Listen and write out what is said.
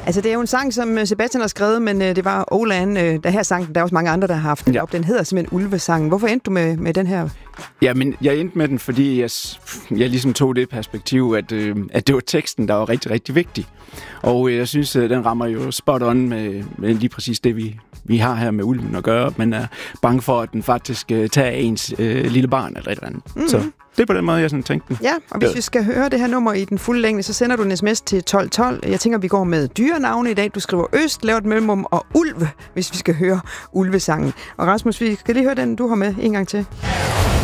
Altså, det er jo en sang, som Sebastian har skrevet, men det var Olan, der her sang. Der er også mange andre, der har haft den op. Den hedder simpelthen Ulvesangen. Hvorfor endte du med den her? Jamen, jeg endte med den, fordi jeg ligesom tog det perspektiv, at det var teksten, der var rigtig, rigtig vigtig. Og jeg synes, den rammer jo spot on med lige præcis det, vi har her med ulven at gøre. Man er bange for, at den faktisk tager ens lille barn eller et eller andet. Mm-hmm. Så det er på den måde, jeg sådan tænkte den. Ja, og hvis vi skal høre det her nummer i den fulde længde, så sender du en sms til 1212. Jeg tænker, vi går med dyrenavne i dag. Du skriver Øst, laver et mellemrum og Ulv, hvis vi skal høre Ulvesangen. Og Rasmus, vi skal lige høre den, du har med en gang til.